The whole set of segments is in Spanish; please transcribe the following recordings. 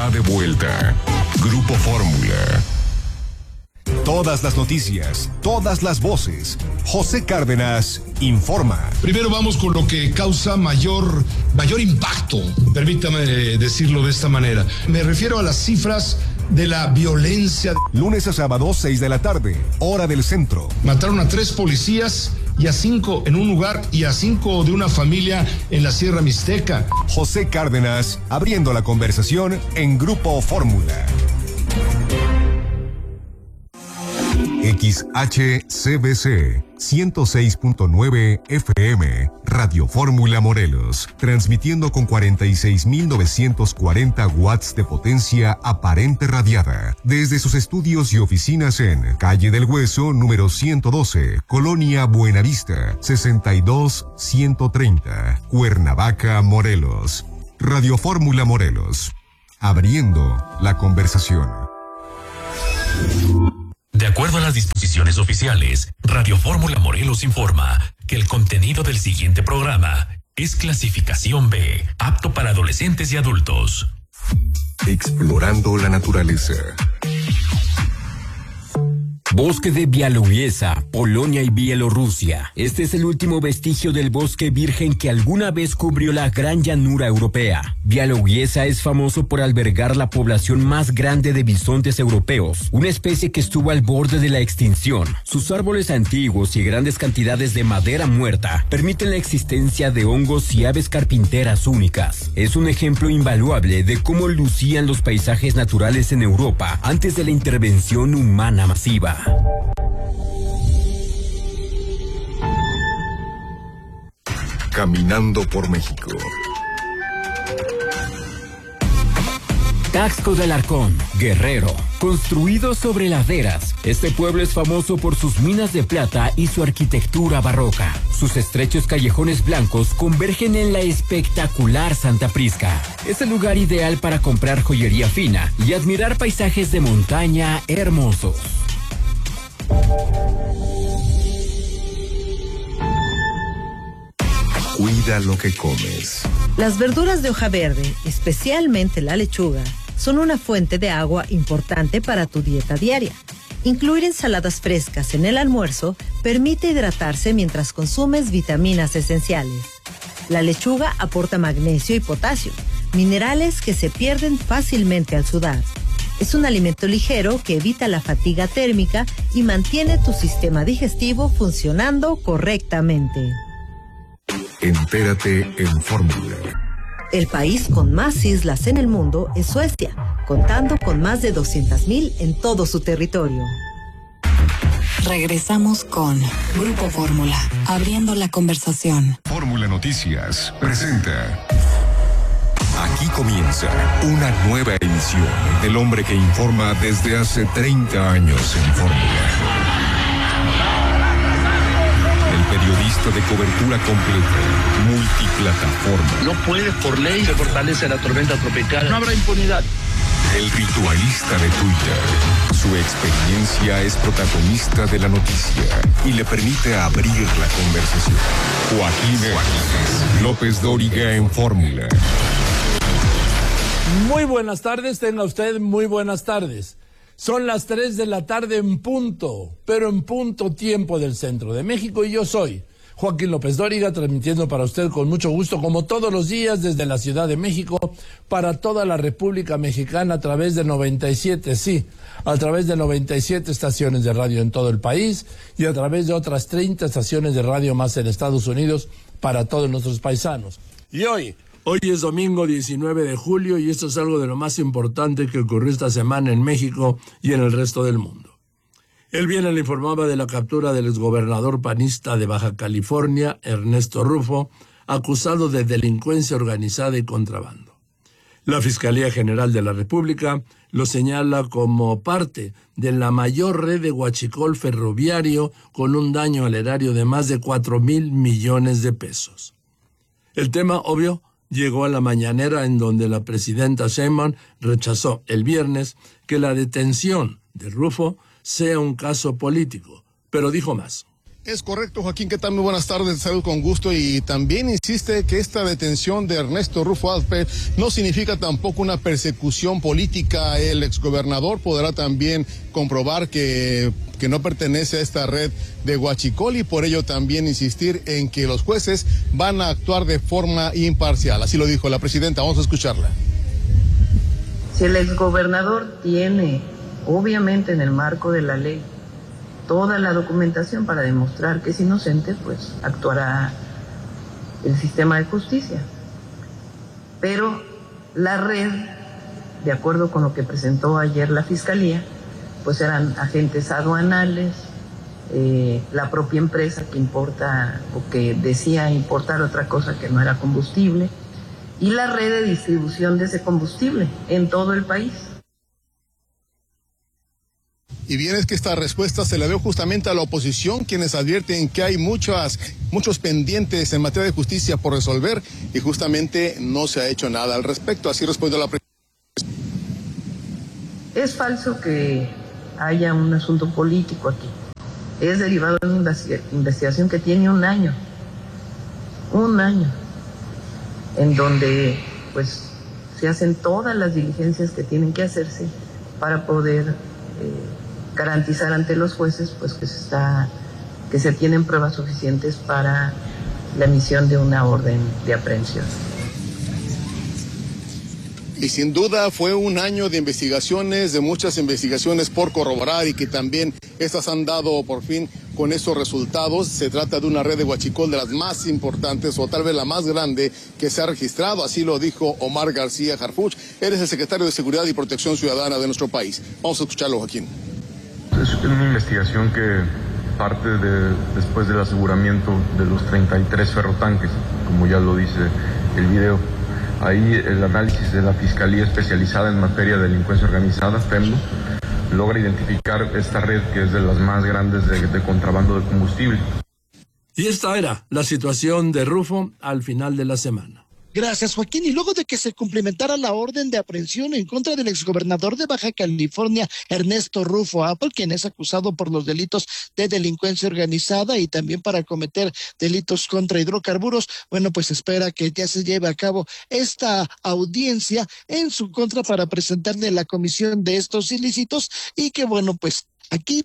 está de vuelta. Grupo Fórmula. Todas las noticias, todas las voces. José Cárdenas informa. Primero vamos con lo que causa mayor impacto, permítame decirlo de esta manera. Me refiero a las cifras de la violencia. Lunes a sábado, 6 de la tarde, hora del centro. Mataron a 3 policías y a 5 en un lugar y a 5 de una familia en la Sierra Mixteca. José Cárdenas abriendo la conversación en Grupo Fórmula. XHCBC 106.9 FM, Radio Fórmula Morelos, transmitiendo con 46.940 watts de potencia aparente radiada, desde sus estudios y oficinas en Calle del Hueso, número 112, Colonia Buenavista, 62130, Cuernavaca, Morelos. Radio Fórmula Morelos, abriendo la conversación. De acuerdo a las disposiciones oficiales, Radio Fórmula Morelos informa que el contenido del siguiente programa es clasificación B, apto para adolescentes y adultos. Explorando la naturaleza. Bosque de Białowieża, Polonia y Bielorrusia. Este es el último vestigio del bosque virgen que alguna vez cubrió la gran llanura europea. Białowieża es famoso por albergar la población más grande de bisontes europeos, una especie que estuvo al borde de la extinción. Sus árboles antiguos y grandes cantidades de madera muerta permiten la existencia de hongos y aves carpinteras únicas. Es un ejemplo invaluable de cómo lucían los paisajes naturales en Europa antes de la intervención humana masiva. Caminando por México. Taxco del Arcón, Guerrero, construido sobre laderas. Este pueblo es famoso por sus minas de plata y su arquitectura barroca. Sus estrechos callejones blancos convergen en la espectacular Santa Prisca. Es el lugar ideal para comprar joyería fina y admirar paisajes de montaña hermosos. Cuida lo que comes. Las verduras de hoja verde, especialmente la lechuga, son una fuente de agua importante para tu dieta diaria. Incluir ensaladas frescas en el almuerzo permite hidratarse mientras consumes vitaminas esenciales. La lechuga aporta magnesio y potasio, minerales que se pierden fácilmente al sudar. Es un alimento ligero que evita la fatiga térmica y mantiene tu sistema digestivo funcionando correctamente. Entérate en Fórmula. El país con más islas en el mundo es Suecia, contando con más de 200,000 en todo su territorio. Regresamos con Grupo Fórmula, abriendo la conversación. Fórmula Noticias presenta. Aquí comienza una nueva emisión del hombre que informa desde hace 30 años en Fórmula. El periodista de cobertura completa, multiplataforma. No puede, por ley, se fortalece la tormenta tropical. No habrá impunidad. El ritualista de Twitter. Su experiencia es protagonista de la noticia y le permite abrir la conversación. Joaquín López Dóriga en Fórmula. Muy buenas tardes, tenga usted muy buenas tardes. Son las 3 de la tarde en punto, pero en punto tiempo del centro de México, y yo soy Joaquín López Dóriga, transmitiendo para usted con mucho gusto, como todos los días, desde la Ciudad de México, para toda la República Mexicana a través de 97 estaciones de radio en todo el país y a través de otras 30 estaciones de radio más en Estados Unidos para todos nuestros paisanos. Y hoy es domingo 19 de julio y esto es algo de lo más importante que ocurrió esta semana en México y en el resto del mundo. El viernes le informaba de la captura del exgobernador panista de Baja California, Ernesto Rufo, acusado de delincuencia organizada y contrabando. La Fiscalía General de la República lo señala como parte de la mayor red de huachicol ferroviario con un daño al erario de más de 4,000 millones de pesos. El tema, obvio, llegó a la mañanera en donde la presidenta Sheinbaum rechazó el viernes que la detención de Rufo sea un caso político, pero dijo más. Es correcto, Joaquín, ¿qué tal? Muy buenas tardes, salud con gusto, y también insiste que esta detención de Ernesto Rufo Alpert no significa tampoco una persecución política. El exgobernador podrá también comprobar que no pertenece a esta red de huachicol, y por ello también insistir en que los jueces van a actuar de forma imparcial. Así lo dijo la presidenta, vamos a escucharla. Si el exgobernador tiene, obviamente en el marco de la ley, toda la documentación para demostrar que es inocente, pues actuará el sistema de justicia. Pero la red, de acuerdo con lo que presentó ayer la Fiscalía, pues eran agentes aduanales, la propia empresa que importa o que decía importar otra cosa que no era combustible, y la red de distribución de ese combustible en todo el país. Y bien, es que esta respuesta se la dio justamente a la oposición, quienes advierten que hay muchos pendientes en materia de justicia por resolver, y justamente no se ha hecho nada al respecto. Así respondió la presidenta. Es falso que haya un asunto político aquí. Es derivado de una investigación que tiene un año, en donde pues se hacen todas las diligencias que tienen que hacerse para poder garantizar ante los jueces pues que se tienen pruebas suficientes para la emisión de una orden de aprehensión. Y sin duda fue un año de investigaciones, de muchas investigaciones por corroborar, y que también estas han dado por fin con esos resultados. Se trata de una red de huachicol de las más importantes, o tal vez la más grande que se ha registrado. Así lo dijo Omar García Harfuch. Él es el secretario de Seguridad y Protección Ciudadana de nuestro país. Vamos a escucharlo, Joaquín. Es una investigación que parte después del aseguramiento de los 33 ferrotanques, como ya lo dice el video. Ahí el análisis de la Fiscalía Especializada en Materia de Delincuencia Organizada, FEMDO, logra identificar esta red que es de las más grandes de contrabando de combustible. Y esta era la situación de Rufo al final de la semana. Gracias, Joaquín. Y luego de que se cumplimentara la orden de aprehensión en contra del exgobernador de Baja California, Ernesto Rufo Alpert, quien es acusado por los delitos de delincuencia organizada y también para cometer delitos contra hidrocarburos, bueno, pues espera que ya se lleve a cabo esta audiencia en su contra para presentarle la comisión de estos ilícitos, y que bueno, pues aquí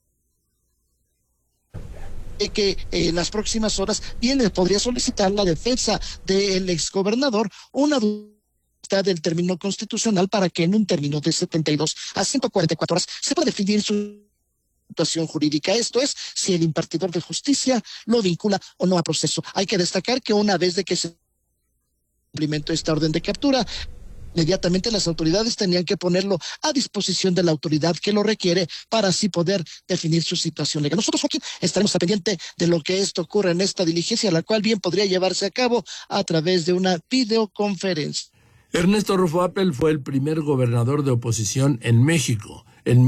que en las próximas horas bien le podría solicitar la defensa del exgobernador una duda del término constitucional para que en un término de 72 a 144 horas se pueda definir su situación jurídica. Esto es, si el impartidor de justicia lo vincula o no a proceso. Hay que destacar que una vez de que se cumplimentó esta orden de captura, inmediatamente las autoridades tenían que ponerlo a disposición de la autoridad que lo requiere para así poder definir su situación legal. Nosotros aquí estaremos al pendiente de lo que esto ocurra en esta diligencia, la cual bien podría llevarse a cabo a través de una videoconferencia. Ernesto Rufo Alpert fue el primer gobernador de oposición en México en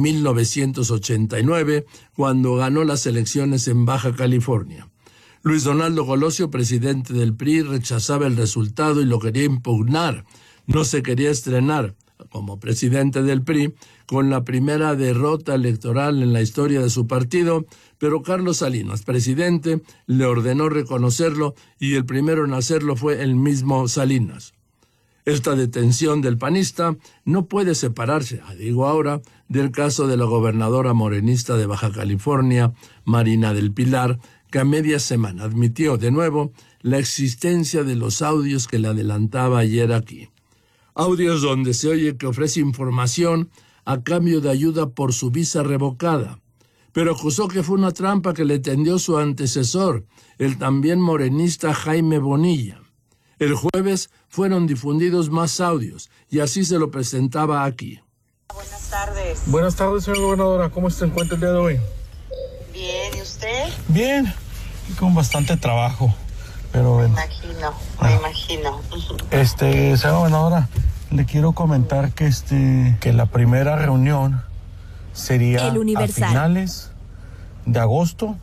1989, cuando ganó las elecciones en Baja California. Luis Donaldo Colosio, presidente del PRI, rechazaba el resultado y lo quería impugnar. No se quería estrenar como presidente del PRI con la primera derrota electoral en la historia de su partido, pero Carlos Salinas, presidente, le ordenó reconocerlo, y el primero en hacerlo fue el mismo Salinas. Esta detención del panista no puede separarse, digo ahora, del caso de la gobernadora morenista de Baja California, Marina del Pilar, que a media semana admitió de nuevo la existencia de los audios que le adelantaba ayer aquí. Audios donde se oye que ofrece información a cambio de ayuda por su visa revocada, pero acusó que fue una trampa que le tendió su antecesor, el también morenista Jaime Bonilla. El jueves fueron difundidos más audios, y así se lo presentaba aquí. Buenas tardes. Buenas tardes, señora gobernadora. ¿Cómo se encuentra el día de hoy? Bien, ¿y usted? Bien, y con bastante trabajo. Pero me imagino. Señora gobernadora, le quiero comentar que la primera reunión sería a finales de agosto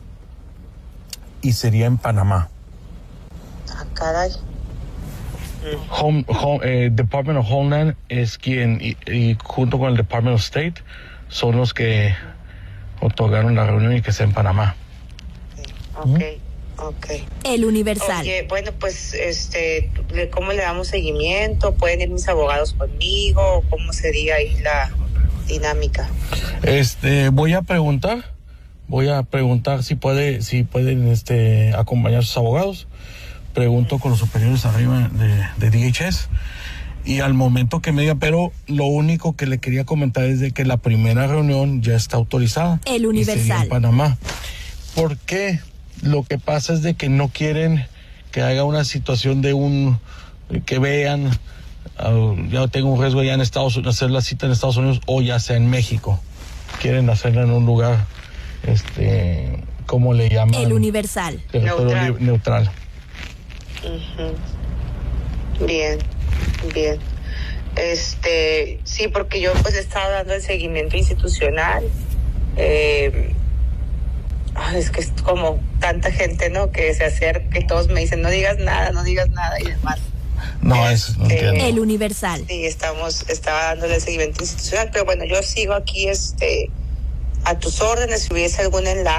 y sería en Panamá. Ah, caray. Department of Homeland es quien, y junto con el Department of State, son los que otorgaron la reunión y que sea en Panamá. Ok. El Universal. Oye, bueno, pues, ¿cómo le damos seguimiento? ¿Pueden ir mis abogados conmigo? ¿Cómo sería ahí la dinámica? Voy a preguntar si pueden acompañar a sus abogados. Pregunto con los superiores arriba de DHS. Y al momento que me diga, pero lo único que le quería comentar es de que la primera reunión ya está autorizada. El Universal. En Panamá. ¿Por qué? Lo que pasa es de que no quieren que haya una situación de que vean, ya tengo un riesgo ya en Estados Unidos, hacer la cita en Estados Unidos o ya sea en México. Quieren hacerla en un lugar, ¿cómo le llaman? El Universal. Territorio neutral. Bien. Sí, porque yo pues he estado dando el seguimiento institucional. Es que es como tanta gente, ¿no? Que se acerca, que todos me dicen, no digas nada y demás. No, eso no entiendo. El Universal. Sí, estaba dándole el seguimiento institucional, pero bueno, yo sigo aquí, a tus órdenes, si hubiese algún enlace